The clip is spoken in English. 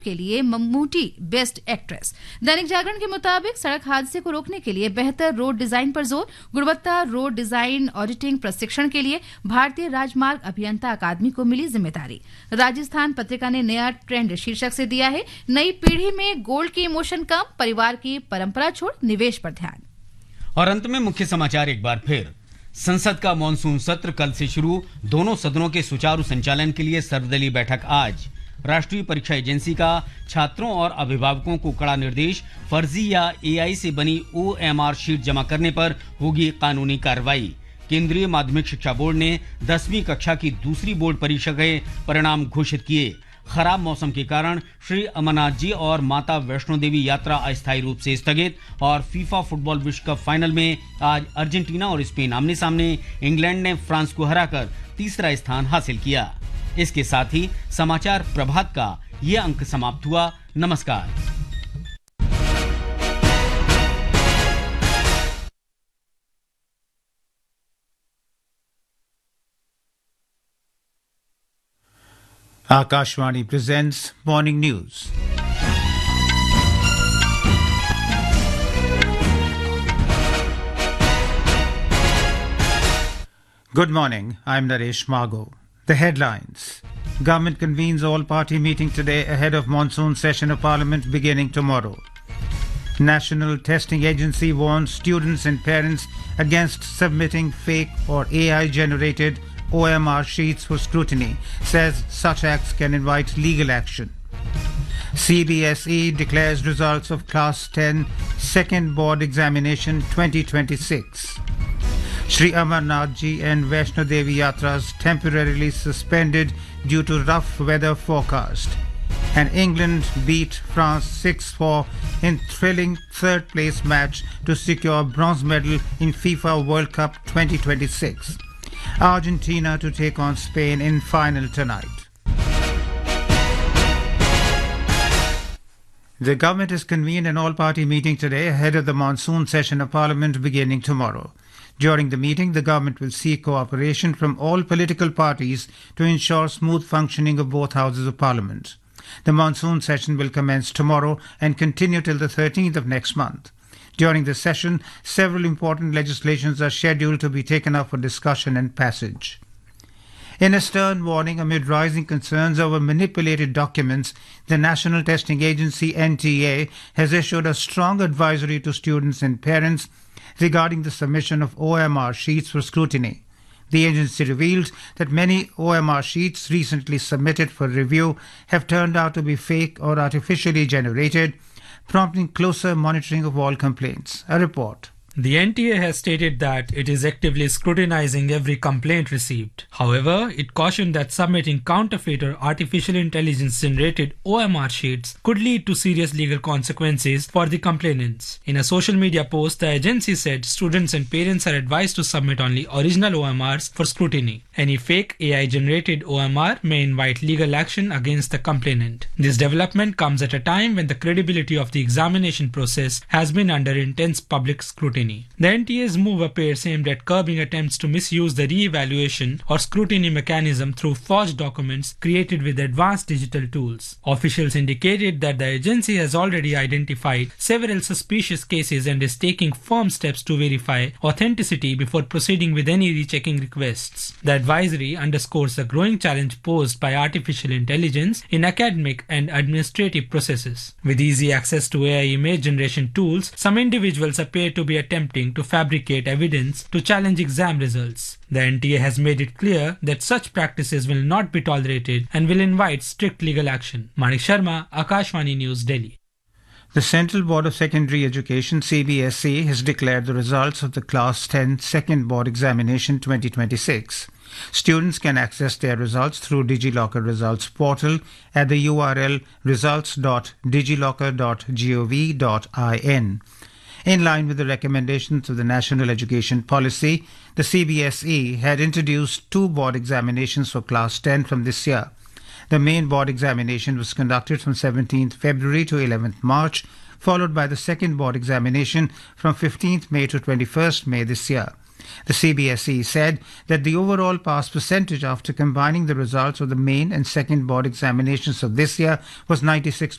के लिए Mammootty best actress. Dainik Jagran के मुताबिक सड़क हादसे को रोकने के लिए बेहतर रोड डिजाइन पर जोर, गुणवत्ता रोड डिजाइन ऑडिटिंग प्रशिक्षण के लिए भारतीय राजमार्ग अभियंता अकादमी को मिली जिम्मेदारी। राजस्थान पत्रिका ने नया ट्रेंड शीर्षक से दिया है, नई पीढ़ी में गोल्ड की इमोशन कम, परिवार की परंपरा छोड़ निवेश पर ध्यान। और अंत में मुख्य समाचार एक बार फिर। संसद का मॉनसून सत्र कल से शुरू, दोनों सदनों के सुचारू संचालन के लिए सर्वदलीय बैठक आज। राष्ट्रीय परीक्षा एजेंसी का छात्रों और अभिभावकों को कड़ा निर्देश, फर्जी या एआई से बनी ओएमआर शीट जमा करने पर होगी कानूनी कार्रवाई। केंद्रीय माध्यमिक शिक्षा बोर्ड ने 10वीं कक्षा की दूसरी बोर्ड परीक्षा के परिणाम घोषित किए। खराब मौसम के कारण श्री अमरनाथ जी और माता वैष्णो देवी यात्रा अस्थायी रूप से स्थगित। और फीफा फुटबॉल विश्व कप फाइनल में आज अर्जेंटीना और स्पेन आमने सामने। इंग्लैंड ने फ्रांस को हराकर तीसरा स्थान हासिल किया। इसके साथ ही समाचार प्रभात का ये अंक समाप्त हुआ। नमस्कार। Akashvani presents Morning News. Good morning, I'm Naresh Margo. The headlines. Government convenes all-party meeting today ahead of monsoon session of Parliament beginning tomorrow. National Testing Agency warns students and parents against submitting fake or AI-generated OMR sheets for scrutiny, says such acts can invite legal action. CBSE declares results of Class 10 Second Board Examination 2026. Shri Amarnath Ji and Vaishno Devi Yatras temporarily suspended due to rough weather forecast. And England beat France 6-4 in thrilling third-place match to secure bronze medal in FIFA World Cup 2026. Argentina to take on Spain in final tonight. The government has convened an all-party meeting today ahead of the monsoon session of Parliament beginning tomorrow. During the meeting, the government will seek cooperation from all political parties to ensure smooth functioning of both houses of Parliament. The monsoon session will commence tomorrow and continue till the 13th of next month. During the session, several important legislations are scheduled to be taken up for discussion and passage. In a stern warning amid rising concerns over manipulated documents, the National Testing Agency (NTA) has issued a strong advisory to students and parents regarding the submission of OMR sheets for scrutiny. The agency revealed that many OMR sheets recently submitted for review have turned out to be fake or artificially generated, prompting closer monitoring of all complaints. A report. The NTA has stated that it is actively scrutinizing every complaint received. However, it cautioned that submitting counterfeit or artificial intelligence-generated OMR sheets could lead to serious legal consequences for the complainants. In a social media post, the agency said students and parents are advised to submit only original OMRs for scrutiny. Any fake AI-generated OMR may invite legal action against the complainant. This development comes at a time when the credibility of the examination process has been under intense public scrutiny. The NTA's move appears aimed at curbing attempts to misuse the re-evaluation or scrutiny mechanism through forged documents created with advanced digital tools. Officials indicated that the agency has already identified several suspicious cases and is taking firm steps to verify authenticity before proceeding with any rechecking requests. The advisory underscores the growing challenge posed by artificial intelligence in academic and administrative processes. With easy access to AI image generation tools, some individuals appear to be attempting to fabricate evidence to challenge exam results. The NTA has made it clear that such practices will not be tolerated and will invite strict legal action. Manik Sharma, Akashvani News, Delhi. The Central Board of Secondary Education (CBSE) has declared the results of the Class 10 Second Board Examination 2026. Students can access their results through DigiLocker Results Portal at the URL results.digilocker.gov.in. In line with the recommendations of the National Education Policy, the CBSE had introduced 2 board examinations for Class 10 from this year. The main board examination was conducted from 17th February to 11th March, followed by the second board examination from 15th May to 21st May this year. The CBSE said that the overall pass percentage after combining the results of the main and second board examinations of this year was 96%.